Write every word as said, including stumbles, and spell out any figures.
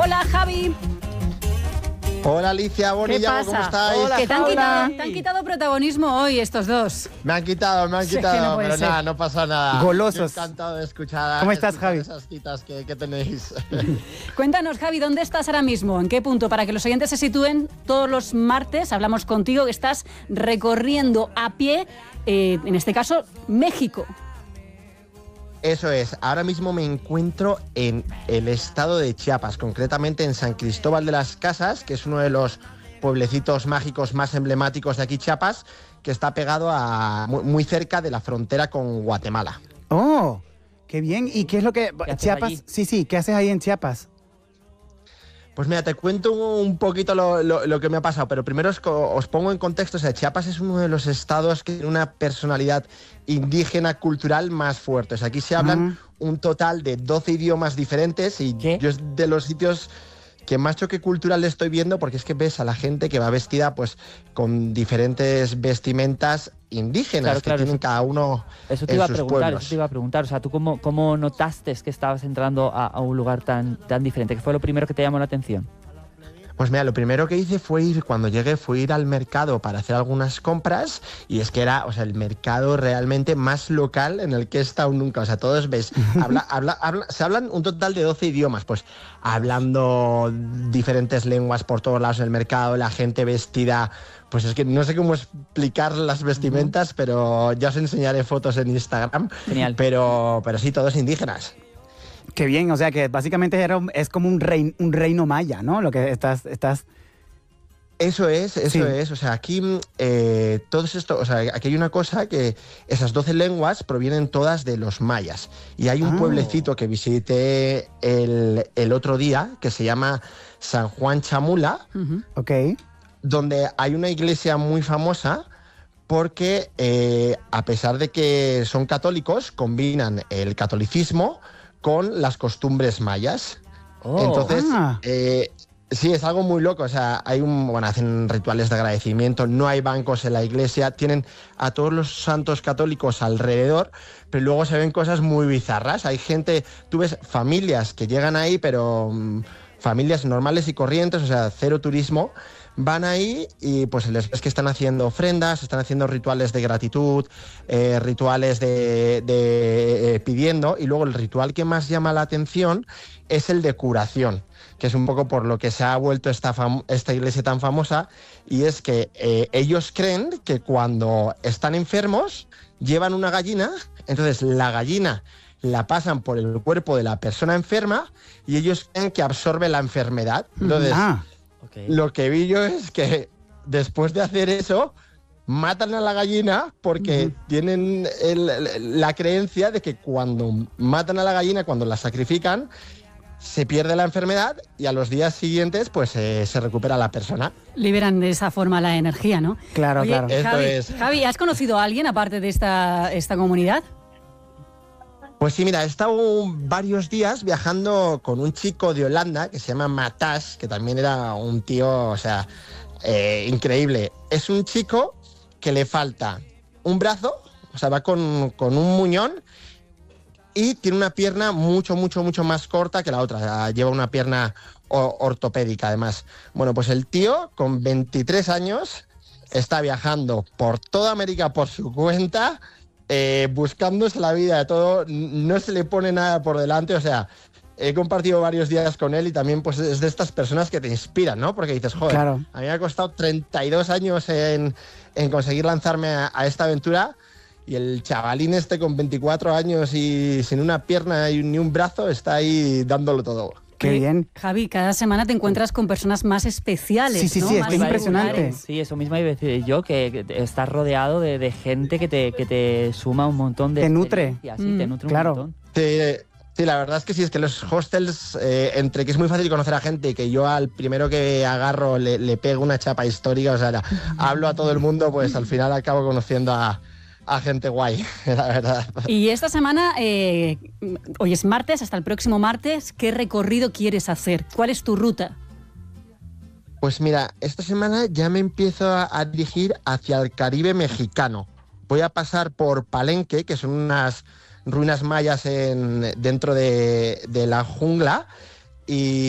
Hola, Javi. Hola Alicia, Bonilla, ¿cómo estáis? Hola, que te han, quitado, te han quitado protagonismo hoy estos dos. Me han quitado, me han Sí, quitado, que no pero ser. nada, no pasa nada. Golosos. Estoy encantado de escuchar, ¿Cómo estás, escuchar Javi? esas citas que, que tenéis. Cuéntanos, Javi, ¿dónde estás ahora mismo? ¿En qué punto? Para que los oyentes se sitúen, todos los martes hablamos contigo que estás recorriendo a pie, eh, en este caso, México. Eso es, ahora mismo me encuentro en el estado de Chiapas, concretamente en San Cristóbal de las Casas, que es uno de los pueblecitos mágicos más emblemáticos de aquí, Chiapas, que está pegado a muy, muy cerca de la frontera con Guatemala. Oh, qué bien. ¿Y qué es lo que ¿Qué haces Chiapas? allí? Sí, sí, ¿qué haces ahí en Chiapas? Pues mira, te cuento un poquito lo, lo, lo que me ha pasado, pero primero os, os pongo en contexto. O sea, Chiapas es uno de los estados que tiene una personalidad indígena cultural más fuerte. O sea, aquí se hablan uh-huh. un total de doce idiomas diferentes y ¿Qué? yo es de los sitios que más choque cultural le estoy viendo, porque es que ves a la gente que va vestida pues con diferentes vestimentas indígenas, Claro, que claro, tienen eso- cada uno Eso te en iba a sus preguntar, pueblos. eso te iba a preguntar. O sea, ¿tú cómo, cómo notaste que estabas entrando a, a un lugar tan, tan diferente? ¿Qué fue lo primero que te llamó la atención? Pues mira, lo primero que hice fue ir, cuando llegué, fue ir al mercado para hacer algunas compras, y es que era, o sea, el mercado realmente más local en el que he estado nunca. O sea, todos ves, habla, habla, habla- se hablan un total de doce idiomas, pues hablando diferentes lenguas por todos lados en el mercado, la gente vestida, pues es que no sé cómo explicar las vestimentas, pero ya os enseñaré fotos en Instagram. Genial. Pero, pero sí, todos indígenas. Qué bien, o sea que básicamente era, un- es como un, rein- un reino maya, ¿no? Lo que estás... estás... Eso es, eso Sí. es. O sea, aquí eh, todo esto, o sea, aquí hay una cosa que esas doce lenguas provienen todas de los mayas. Y hay un Ah. pueblecito que visité el, el otro día que se llama San Juan Chamula, Uh-huh. Ok. donde hay una iglesia muy famosa porque eh, a pesar de que son católicos, combinan el catolicismo con las costumbres mayas. Oh, Entonces, Ah. eh, sí, es algo muy loco. O sea, hay un, bueno, hacen rituales de agradecimiento, no hay bancos en la iglesia, tienen a todos los santos católicos alrededor, pero luego se ven cosas muy bizarras. Hay gente, tú ves familias que llegan ahí, pero mm, familias normales y corrientes, o sea, cero turismo. Van ahí y pues les ves que están haciendo ofrendas, están haciendo rituales de gratitud, eh, rituales de, de, eh, pidiendo, y luego el ritual que más llama la atención es el de curación, que es un poco por lo que se ha vuelto esta, fam- esta iglesia tan famosa, y es que eh, ellos creen que cuando están enfermos llevan una gallina, entonces la gallina la pasan por el cuerpo de la persona enferma y ellos creen que absorbe la enfermedad. Entonces, Ah, ok. lo que vi yo es que después de hacer eso, matan a la gallina porque Ujú. tienen el- la creencia de que cuando matan a la gallina, cuando la sacrifican, se pierde la enfermedad y a los días siguientes pues eh, se recupera la persona. Liberan de esa forma la energía, ¿no? claro, Oye, claro. Esto Javi, es. Javi, ¿has conocido a alguien aparte de esta, esta comunidad? Pues sí, mira, he estado varios días viajando con un chico de Holanda que se llama Matas, que también era un tío, o sea, eh, increíble. Es un chico que le falta un brazo, o sea, va con, con un muñón, y tiene una pierna mucho, mucho, mucho más corta que la otra. O sea, lleva una pierna o- ortopédica, además. Bueno, pues el tío, con veintitrés años, está viajando por toda América por su cuenta, eh, buscándose la vida de todo, n- no se le pone nada por delante. O sea, he compartido varios días con él y también pues es de estas personas que te inspiran, ¿no? Porque dices, joder, Claro. a mí me ha costado treinta y dos años en, en conseguir lanzarme a, a esta aventura, y el chavalín este con veinticuatro años y sin una pierna y ni un brazo está ahí dándolo todo. Qué Oye, bien. Javi, cada semana te encuentras con personas más especiales, Sí, sí, ¿no? sí, es Más que es impresionante. singulares. Sí, eso mismo iba a decir yo, que, que te- estás rodeado de, de gente que te, que te suma un montón de Te nutre. experiencias, Sí, te Mm, nutre claro. un montón. Sí, sí, la verdad es que sí, es que los hostels, eh, entre que es muy fácil conocer a gente y que yo al primero que agarro le, le pego una chapa histórica, o sea, la- hablo a todo el mundo, pues al final acabo conociendo a, a gente guay, la verdad. Y esta semana, eh, hoy es martes, hasta el próximo martes, ¿qué recorrido quieres hacer? ¿Cuál es tu ruta? Pues mira, esta semana ya me empiezo a, a dirigir hacia el Caribe mexicano. Voy a pasar por Palenque, que son unas ruinas mayas en, dentro de, de la jungla, y